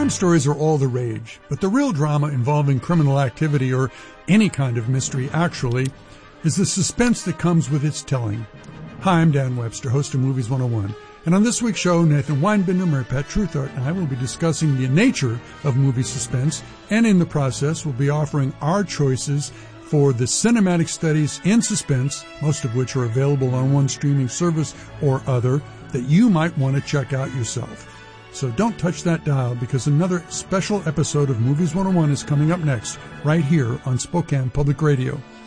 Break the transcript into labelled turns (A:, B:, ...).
A: Crime stories are all the rage, but the real drama involving criminal activity, or any kind of mystery actually, is the suspense that comes with its telling. Hi, I'm Dan Webster, host of Movies 101, and on this week's show, Nathan Weinbinder, Mary Pat Truthart, and I will be discussing the nature of movie suspense, and in the process, we'll be offering our choices for the cinematic studies in suspense, most of which are available on one streaming service or other, that you might want to check out yourself. So don't touch that dial, because another special episode of Movies 101 is coming up next, right here on Spokane Public Radio.